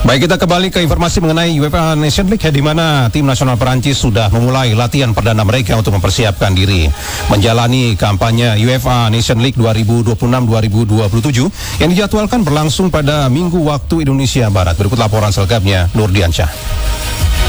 Baik, kita kembali ke informasi mengenai UEFA Nation League, di mana tim nasional Perancis sudah memulai latihan perdana mereka untuk mempersiapkan diri menjalani kampanye UEFA Nation League 2026-2027 yang dijadwalkan berlangsung pada Minggu waktu Indonesia Barat. Berikut laporan selengkapnya Nurdiansyah.